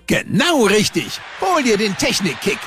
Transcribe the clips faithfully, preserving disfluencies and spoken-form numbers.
Genau richtig. Hol dir den Technik-Kick.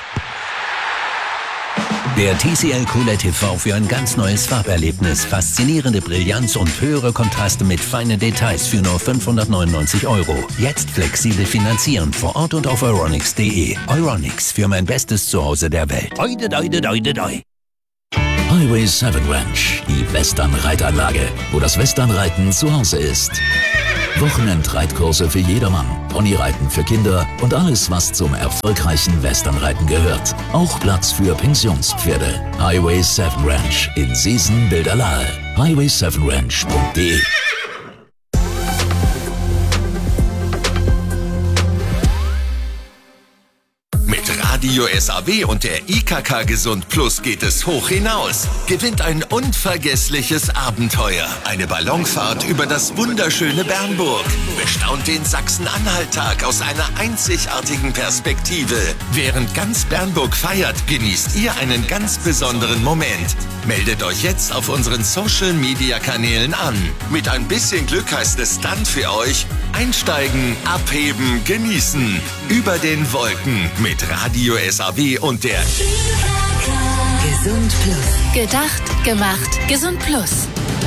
Der T C L QLED T V für ein ganz neues Farberlebnis, faszinierende Brillanz und höhere Kontraste mit feinen Details für nur fünfhundertneunundneunzig Euro. Jetzt flexibel finanzieren vor Ort und auf Euronics punkt de. Euronics, für mein bestes Zuhause der Welt. Oide, doide, doide, doi. Highway sieben Ranch, die Western-Reitanlage, wo das Westernreiten zu Hause ist. Wochenendreitkurse für jedermann, Ponyreiten für Kinder und alles, was zum erfolgreichen Westernreiten gehört. Auch Platz für Pensionspferde. Highway sieben Ranch in Seesen-Bilderlahe. highway sieben ranch punkt de. Radio S A W und der I K K Gesund Plus geht es hoch hinaus. Gewinnt ein unvergessliches Abenteuer. Eine Ballonfahrt über das wunderschöne Bernburg. Bestaunt den Sachsen-Anhalt-Tag aus einer einzigartigen Perspektive. Während ganz Bernburg feiert, genießt ihr einen ganz besonderen Moment. Meldet euch jetzt auf unseren Social-Media-Kanälen an. Mit ein bisschen Glück heißt es dann für euch: einsteigen, abheben, genießen. Über den Wolken mit Radio S A W und der Gesund Plus. Gedacht, gemacht, Gesund Plus.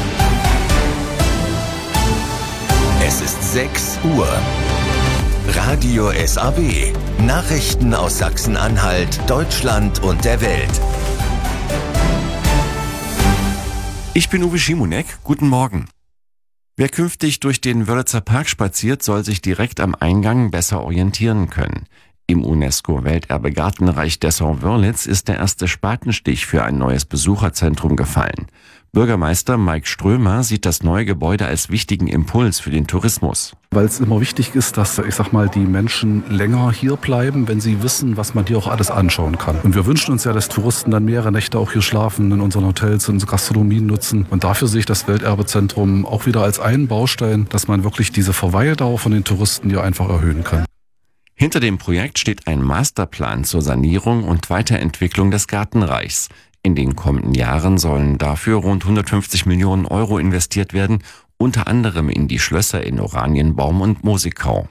Es ist sechs Uhr. Radio S A W. Nachrichten aus Sachsen-Anhalt, Deutschland und der Welt. Ich bin Uwe Schimonek. Guten Morgen. Wer künftig durch den Wörlitzer Park spaziert, soll sich direkt am Eingang besser orientieren können. Im UNESCO-Welterbe Gartenreich Dessau-Wörlitz ist der erste Spatenstich für ein neues Besucherzentrum gefallen. Bürgermeister Mike Strömer sieht das neue Gebäude als wichtigen Impuls für den Tourismus. Weil es immer wichtig ist, dass, ich sag mal, die Menschen länger hier bleiben, wenn sie wissen, was man hier auch alles anschauen kann. Und wir wünschen uns ja, dass Touristen dann mehrere Nächte auch hier schlafen, in unseren Hotels, in unseren Gastronomien nutzen. Und dafür sehe ich das Welterbezentrum auch wieder als einen Baustein, dass man wirklich diese Verweildauer von den Touristen hier einfach erhöhen kann. Hinter dem Projekt steht ein Masterplan zur Sanierung und Weiterentwicklung des Gartenreichs. In den kommenden Jahren sollen dafür rund hundertfünfzig Millionen Euro investiert werden, unter anderem in die Schlösser in Oranienbaum und Mosigkau.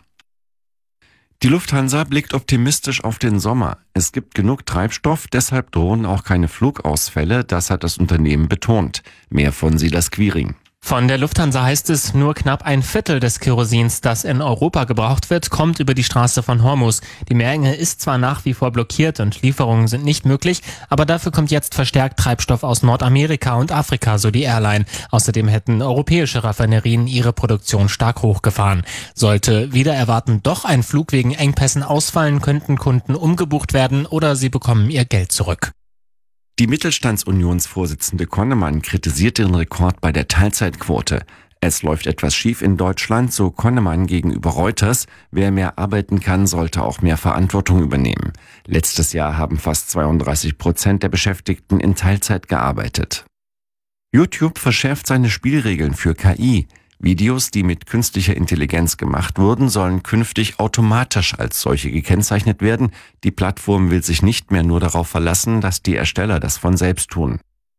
Die Lufthansa blickt optimistisch auf den Sommer. Es gibt genug Treibstoff, deshalb drohen auch keine Flugausfälle, das hat das Unternehmen betont. Mehr von Silas Quiring. Von der Lufthansa heißt es, nur knapp ein Viertel des Kerosins, das in Europa gebraucht wird, kommt über die Straße von Hormuz. Die Meerenge ist zwar nach wie vor blockiert und Lieferungen sind nicht möglich, aber dafür kommt jetzt verstärkt Treibstoff aus Nordamerika und Afrika, so die Airline. Außerdem hätten europäische Raffinerien ihre Produktion stark hochgefahren. Sollte wider erwarten doch ein Flug wegen Engpässen ausfallen, könnten Kunden umgebucht werden oder sie bekommen ihr Geld zurück. Die Mittelstandsunionsvorsitzende Konnemann kritisiert den Rekord bei der Teilzeitquote. Es läuft etwas schief in Deutschland, so Konnemann gegenüber Reuters. Wer mehr arbeiten kann, sollte auch mehr Verantwortung übernehmen. Letztes Jahr haben fast zweiunddreißig Prozent der Beschäftigten in Teilzeit gearbeitet. YouTube verschärft seine Spielregeln für K I. Videos, die mit künstlicher Intelligenz gemacht wurden, sollen künftig automatisch als solche gekennzeichnet werden. Die Plattform will sich nicht mehr nur darauf verlassen, dass die Ersteller das von selbst tun.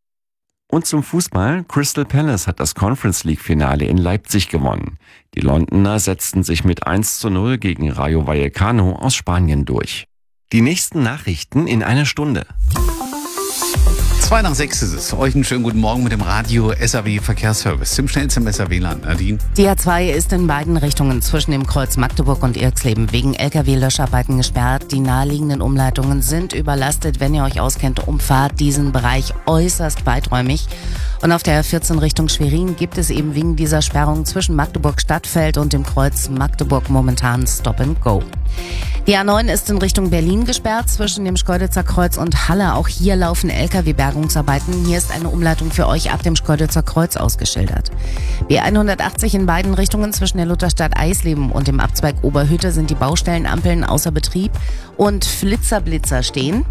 Und zum Fußball. Crystal Palace hat das Conference League Finale in Leipzig gewonnen. Die Londoner setzten sich mit eins zu null gegen Rayo Vallecano aus Spanien durch. Die nächsten Nachrichten in einer Stunde. Zwei nach sechs ist es. Euch einen schönen guten Morgen mit dem Radio S A W Verkehrsservice. Zum schnellsten S A W-Land. Nadine. Die A zwei ist in beiden Richtungen zwischen dem Kreuz Magdeburg und Irxleben wegen L K W-Löscharbeiten gesperrt. Die naheliegenden Umleitungen sind überlastet. Wenn ihr euch auskennt, umfahrt diesen Bereich äußerst weiträumig. Und auf der A vierzehn Richtung Schwerin gibt es eben wegen dieser Sperrung zwischen Magdeburg-Stadtfeld und dem Kreuz Magdeburg momentan Stop and Go. Die A neun ist in Richtung Berlin gesperrt zwischen dem Schkeuditzer Kreuz und Halle. Auch hier laufen L K W-Bergungsarbeiten. Hier ist eine Umleitung für euch ab dem Schkeuditzer Kreuz ausgeschildert. B hundertachtzig in beiden Richtungen zwischen der Lutherstadt Eisleben und dem Abzweig Oberhütte sind die Baustellenampeln außer Betrieb und Flitzerblitzer stehen.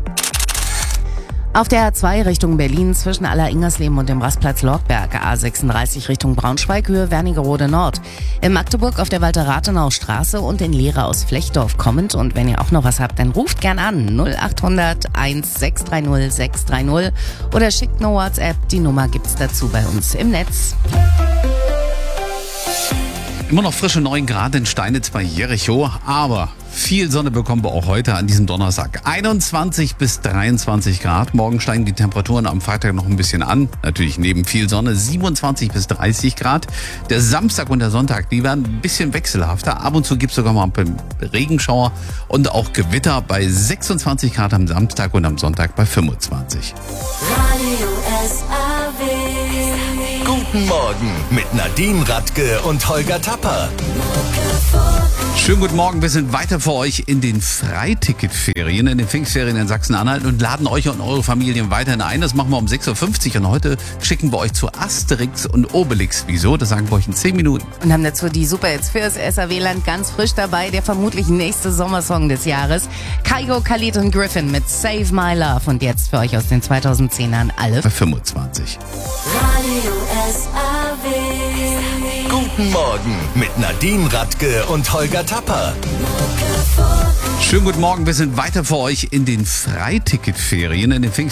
Auf der A zwei Richtung Berlin zwischen Aller-Ingersleben und dem Rastplatz Lorkberg, A sechsunddreißig Richtung Braunschweig, Höhe Wernigerode Nord. In Magdeburg auf der Walter-Rathenau-Straße und in Lehre aus Flechdorf kommend. Und wenn ihr auch noch was habt, dann ruft gern an null achthundert eins sechs drei null sechs drei null oder schickt eine WhatsApp. Die Nummer gibt's dazu bei uns im Netz. Immer noch frische neun Grad in Steinitz bei Jericho, aber viel Sonne bekommen wir auch heute an diesem Donnerstag. einundzwanzig bis dreiundzwanzig Grad. Morgen steigen die Temperaturen am Freitag noch ein bisschen an. Natürlich neben viel Sonne siebenundzwanzig bis dreißig Grad. Der Samstag und der Sonntag, die werden ein bisschen wechselhafter. Ab und zu gibt es sogar mal einen Regenschauer und auch Gewitter bei sechsundzwanzig Grad am Samstag und am Sonntag bei fünfundzwanzig. Radio S A W. Guten Morgen mit Nadine Radke und Holger Tapper. Schönen guten Morgen, wir sind weiter für euch in den Freiticketferien, in den Pfingstferien in Sachsen-Anhalt und laden euch und eure Familien weiterhin ein. Das machen wir um sechs Uhr fünfzig und heute schicken wir euch zu Asterix und Obelix. Wieso? Das sagen wir euch in zehn Minuten. Und haben dazu die Superhits fürs S A W-Land ganz frisch dabei, der vermutlich nächste Sommersong des Jahres. Kygo, Khalid und Griffin mit Save My Love und jetzt für euch aus den zweitausendzehnern alle bei fünfundzwanzig. Radio S A W. Guten Morgen mit Nadine Radke und Holger Tapper. Schönen guten Morgen, wir sind weiter für euch in den Freiticketferien, in den Pfingstferien.